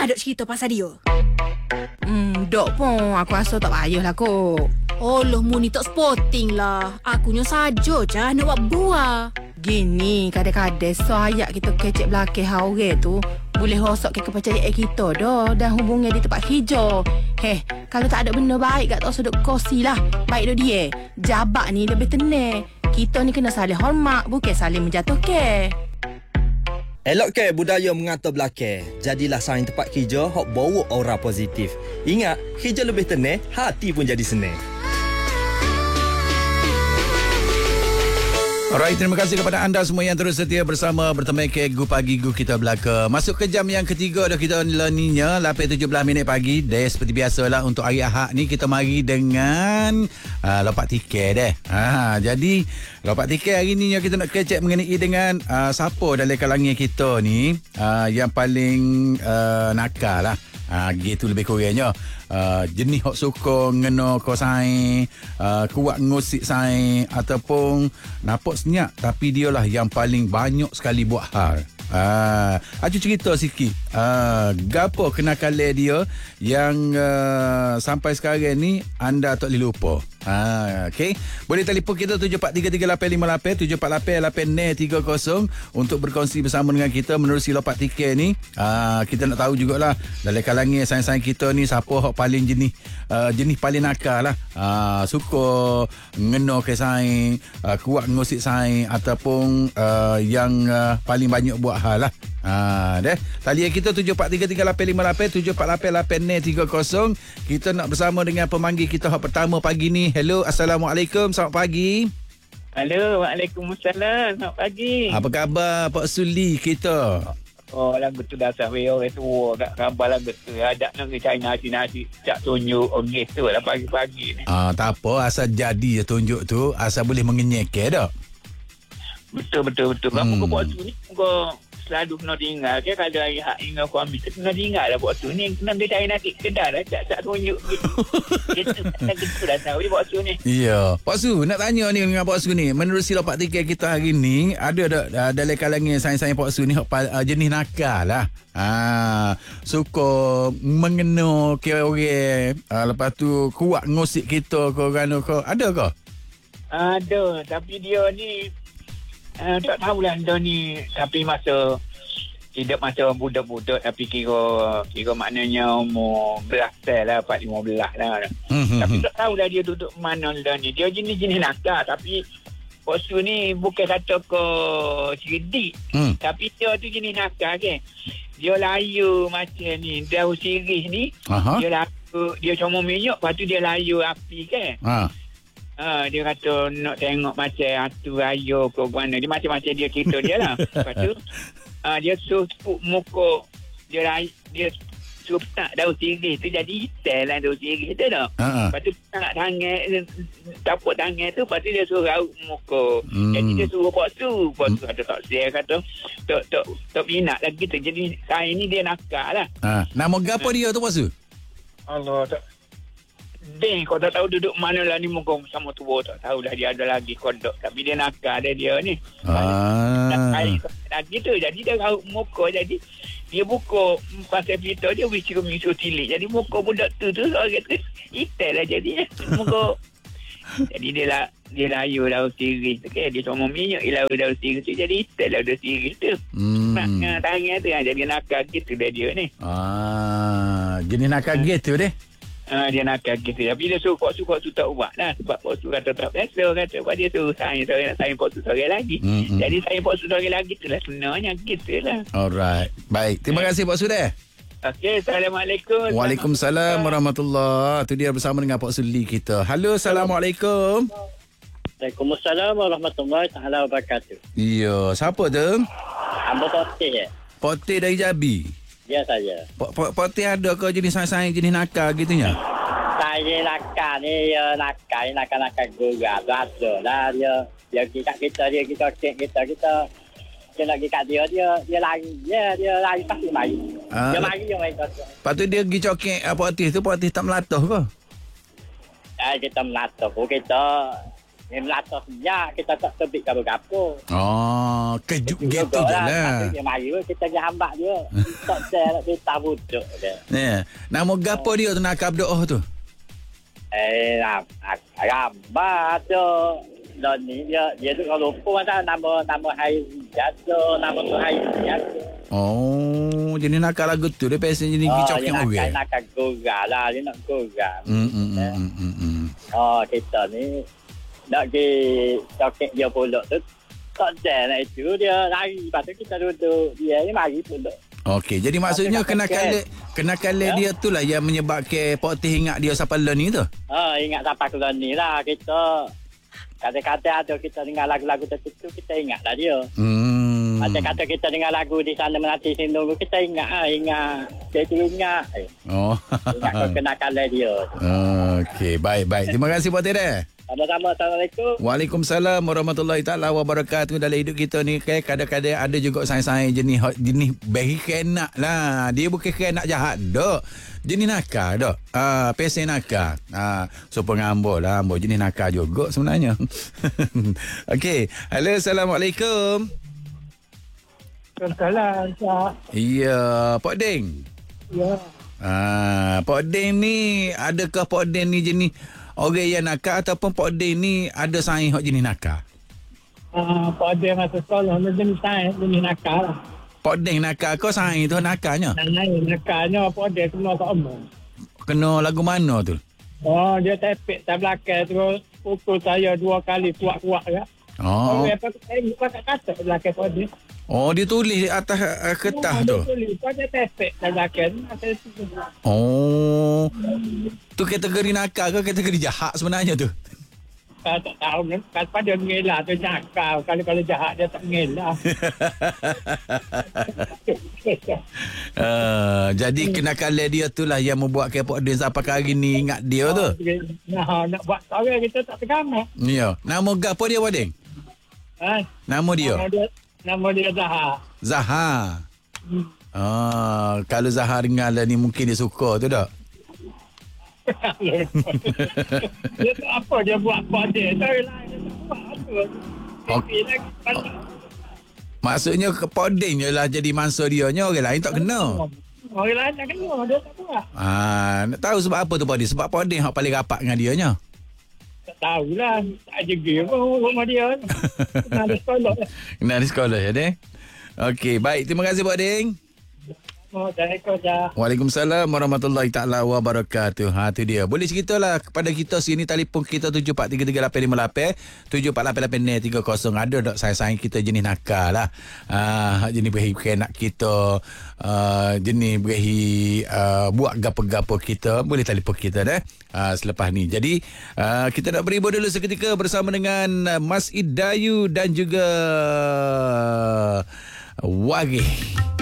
pernah dok cerita pasal dia? Dok pun aku rasa tak payahlah kok. Oloh mu ni tak sporting lah. Akunya saja je nak buat buah. Gini, kadang-kadang ayat kita kecek belakang orang tu boleh rosak ke kepercayaan kita dah dan hubungnya di tempat hijau. Kalau tak ada benda baik kat tak sudut kosi lah. Baik dah dia. Jabat ni lebih tenang. Kita ni kena saling hormat, bukan saling menjatuhkan. Elokkan budaya mengatur belakang. Jadilah saing tempat hijau hok bawa aura positif. Ingat, hijau lebih tenang, hati pun jadi senang. Alright, terima kasih kepada anda semua yang terus setia bersama bertemu Gu Pagi Gu kita belaka. Masuk ke jam yang ketiga dah kita laninya 8.17 minit pagi. Dah seperti biasalah untuk hari Ahad ni kita mari dengan lopak tiket deh. Jadi lopak tiket hari ni yang kita nak kecek mengenai dengan siapa dalam kalangan kita ni yang paling nakal lah. Gitu lebih kurangnya. Jenis hok suka ngeno ko saing, kuat ngusik saing ataupun nampak senyap tapi dialah yang paling banyak sekali buat hal. Aku cerita sikit. Gapo kenakalan dia yang sampai sekarang ni anda tak boleh lupa. Okey. Boleh telefon kita 743388 748830 untuk berkongsi bersama dengan kita menerusi lopak tiket ni. Kita nak tahu jugalah dalam kalangan saing-saing kita ni siapa hok paling jenis paling nakal lah. Suka ngeno ke saing, kuat ngusik saing ataupun yang paling banyak buat hal lah. Deh. Talian kita 743388 748830. Kita nak bersama dengan pemanggil kita hak pertama pagi ni. Hello, Assalamualaikum. Selamat pagi. Halo, Waalaikumsalam. Selamat pagi. Apa khabar Pak Suli kita? Oh, lagu tu dah sampai orang tua kat khabar lagu tu. Ada nak cari nasi-nasi tak tunjuk orang tu lah pagi-pagi ni. Tak apa, asal jadi je tunjuk tu, asal boleh mengenyek dah. Betul. Kamu buat tu ni, kau selalu kena tinggal ke kalau hari hak ingat kau ambil kena tinggal lah buat tu ni kena dia cari nasi kedai lah tak tunjuk gitu dah tahu dia buat tu ni. Ya Pak Su nak tanya ni dengan Pak Su ni menerusi lopak tiket kita hari ni ada dalam kalangan saing-saing Pak Su ni jenis nakal lah. Suka mengena ke orang lepas tu kuat ngosik kita ke orang ke ada ke? Ada tapi dia ni tak tahulah dia ni tapi masa budak-budak tapi kira maknanya umur belasan lah 4-15 lah. Tapi tak tahulah dia duduk mana dia ni. Dia jenis nakal tapi waktu ni bukan kata ke cerdik tapi dia tu jenis nakal ke. Dia layu macam ni daun sirih ni. Dia layu dia cuma minyak lepas tu dia layu api ke. Dia kata nak tengok macam hantu raya ke mana. Dia macam-macam dia cerita dia lah. Lepas tu dia suruh muka dia suruh tak daun sirih tu jadi hitam lah daun sirih tu dah. Lepas tu tak tapuk tangan tu. Lepas tu dia suruh raut muka. Jadi dia suruh buat tu. Lepas tu kata tak share kata tak minat lagi tu. Jadi saya ni dia nakal lah. Nama gapo dia tu Pak Su? Allah tak Ben, kau tak tahu duduk mana lah ni muka sama tua tak tahulah dia ada lagi kodok tapi dia nakal dia ni. Nakal lagi tu jadi dia raut muka jadi dia buka pasal pita dia misu tilik jadi muka budak tu orang tu hitam lah jadi muka. Jadi dia layu daun sirih tu kan dia cuma minyak layu daun sirih tu jadi hitam lah daun sirih tu. Tangan tu jadi nakal gitu dia ni. Jenis nakal gitu deh. Dia nakal gitu. Tapi dia suruh Pak Su tak buat lah. Sebab Pak Su kata tak biasa. Kata dia suruh sayang Pak Su sore lagi. Jadi sayang Pak Su sore lagi tu lah sebenarnya gitu lah. Alright. Baik. Terima kasih Pak Su deh. Okey. Assalamualaikum. Waalaikumsalam warahmatullahi. Itu dia bersama dengan Pak Suli kita. Halo. Assalamualaikum. Waalaikumsalam warahmatullahi taala wabarakatuh. Ya. Siapa tu? Abang Potir. Potir dari Jabi. Ya saja. Potir ada ke jenis saing jenis nakal gitunya? Saya nakal ni nakal juga. Ada lah dia kita nak gikat dia lari pasti mari. Dia mari yang main tu. Lepas tu dia pergi cokek Potir tu Potir tak melatuh ke? Kita melatuh kita melata senyap, kita tak terbit gapo-gapo. Oh, kejut gitu je lah. Dia mari kita pergi hambak dia. Tak saya nak dia budak dia. Ya. Nama gapo dia tu nak doa tu? Gambar tu. Dan ni dia tu kalau lupa nama hari jatuh, nama tu hari jatuh. Oh, jenis nakal lagu tu dia pesen jenis gicok yang orang. Nakal gurau lah, dia nak gurau. Oh, kita ni nak pergi cokek dia pulak tu. Tak ada nak itu, dia lari. Lepas tu kita duduk, dia ni mari pulak. Okey, jadi maksudnya kenakalan dia tu lah yang menyebabkan Pak Teh ingat dia sampai lah ni tu? Ingat sampai ke ni lah. Kita kata-kata ada kita dengar lagu-lagu tertentu, kita ingat lah dia. Kata-kata kita dengar lagu di sana menanti sini nunggu, kita ingat. Dia tu ingat. Ingat kenakalan dia. Okey, baik. Terima kasih Pak Teh dah. Sama-sama. Assalamualaikum. Waalaikumsalam warahmatullahi taala wabarakatuh. Dalam hidup kita ni kadang-kadang ada juga sains-sains jenis bagi kenak lah. Dia bukan kenak jahat dok. Jenis nakal dok. Pesen nakal. So pengambil lah. Ambil jenis nakal juga sebenarnya. Okey. Halo, Assalamualaikum. Waalaikumsalam. Ya, Pak Deng. Ya. Pak Deng ni, adakah Pak Deng ni jenis orang yang nakal ataupun Pak Deng ni ada sains hak jenis nakal? Pak Deng masa sekolah jenis sains jenis nakal lah. Pak Deng nakal kau sains tu nakalnya? Nakalnya Pak Deng kena tak omong. Kena lagu mana tu? Oh, dia tepek tak belakang terus pukul saya 2 kali kuat-kuat ya. Oh. Apa kata belakang Pak Deng. Oh, dia tulis atas kertas tu. Dia tulis pada tepek tak belakang. Oh. Tu kategori nakal ke kategori jahat sebenarnya tu? Tak tahu. Kalau pada mengelak tu nakal. Kalau jahat dia tak mengelak. Jadi kenakalan dia tu lah yang membuatkan Pak Deng sampai hari ni ingat dia tu. Nak buat orang kita tak tergamak. Ya. Nama gapo dia Pak Deng? Nama dia? Nama dia Zahar. Zahar. Kalau Zahar dengar lah ni mungkin dia suka tu tak? Dia tak apa dia buat dia. Dia tak buat apa. Maksudnya Pak Deng je lah jadi mangsa dia nya, orang lain tak kena. Orang lain tak kena, dia tak buat. Nak tahu sebab apa tu Pak Deng? Sebab Pak Deng hak paling rapat dengan dia nya. Tak tahulah. Tak jaga pun rumah dia. Kena ada sekolah. Kena di sekolah ya, Deng? Okey, baik. Terima kasih Pak Deng. Waalaikumsalam warahmatullahi taala wabarakatuh. Tu dia. Boleh ceritalah kepada kita sini, telefon kita 74338858 748830. Ada tak sains-sains kita jenis nakal lah. Jenis berahi nak kita jenis berahi buat gapo-gapo kita. Boleh telefon kita dah selepas ni. Jadi kita nak beri dulu seketika bersama dengan Mas Idayu dan juga Wagi.